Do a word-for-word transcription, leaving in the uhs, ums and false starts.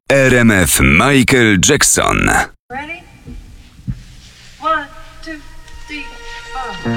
R M F Michael Jackson. Ready? One, two, three, four.